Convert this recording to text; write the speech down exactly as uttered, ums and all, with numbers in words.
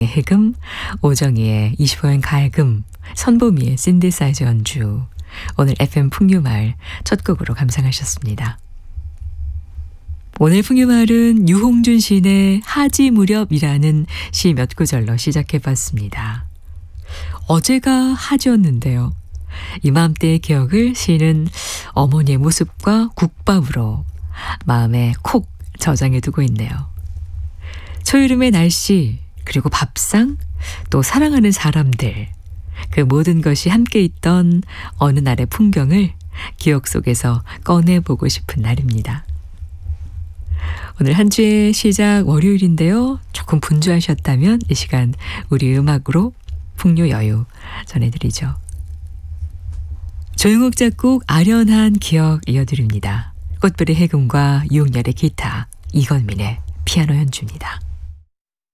해금, 오정희의 이십오 년 가야금, 선보미의 신디사이저 연주. 오늘 에프엠 풍류마을 첫 곡으로 감상하셨습니다. 오늘 풍류마을은 유홍준 시인의 하지 무렵이라는 시 몇 구절로 시작해봤습니다. 어제가 하지였는데요. 이맘때의 기억을 시인은 어머니의 모습과 국밥으로 마음에 콕 저장해두고 있네요. 초여름의 날씨, 그리고 밥상, 또 사랑하는 사람들, 그 모든 것이 함께 있던 어느 날의 풍경을 기억 속에서 꺼내보고 싶은 날입니다. 오늘 한 주의 시작 월요일인데요. 조금 분주하셨다면 이 시간 우리 음악으로 풍요 여유 전해드리죠. 조용욱 작곡 아련한 기억 이어드립니다. 꽃들의 해금과 유흥열의 기타, 이건민의 피아노 연주입니다.